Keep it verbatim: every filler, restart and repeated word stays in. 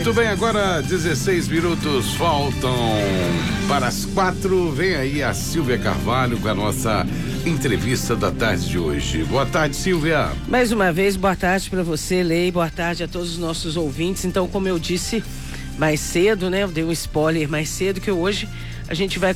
Muito bem, agora dezesseis minutos faltam para as quatro. Vem aí a Silvia Carvalho com a nossa entrevista da tarde de hoje. Boa tarde, Silvia. Mais uma vez, boa tarde para você, Lei. Boa tarde a todos os nossos ouvintes. Então, como eu disse mais cedo, né? Eu dei um spoiler mais cedo que hoje a gente vai